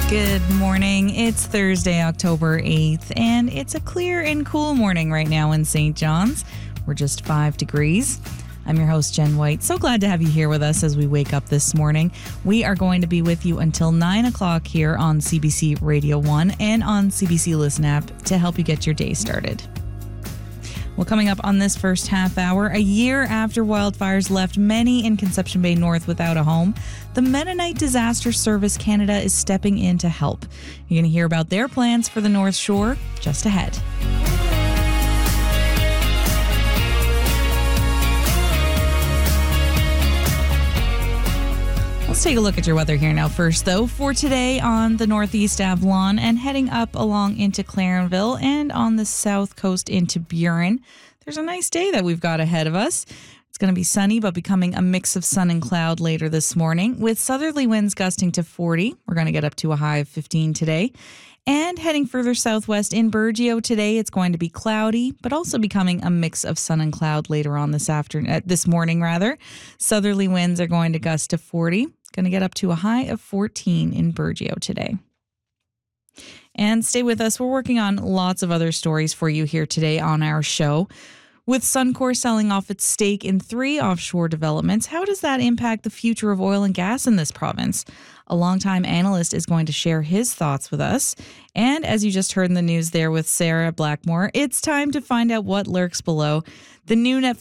Good morning. It's Thursday, October 8th, and it's a clear and cool morning right now in St. John's. We're just 5 degrees. I'm your host, Jen White. So glad to have you here with us as we wake up this morning. We are going to be with you until 9 o'clock here on CBC Radio 1 and on CBC Listen app to help you get your day started. Well, coming up on this first half hour, a year after wildfires left many in Conception Bay North without a home, the Mennonite Disaster Service Canada is stepping in to help. You're going to hear about their plans for the North Shore just ahead. Let's take a look at your weather here now first, though. For today on the Northeast Avalon and heading up along into Clarenville and on the south coast into Burin, there's a nice day that we've got ahead of us. It's going to be sunny, but becoming a mix of sun and cloud later this morning, with southerly winds gusting to 40. We're going to get up to a high of 15 today. And heading further southwest in Burgeo today, it's going to be cloudy, but also becoming a mix of sun and cloud later on this morning. Southerly winds are going to gust to 40. Going to get up to a high of 14 in Burgeo today. And stay with us. We're working on lots of other stories for you here today on our show. With Suncor selling off its stake in 3 offshore developments, how does that impact the future of oil and gas in this province? A longtime analyst is going to share his thoughts with us. And as you just heard in the news there with Sarah Blackmore, it's time to find out what lurks below. The new Netflix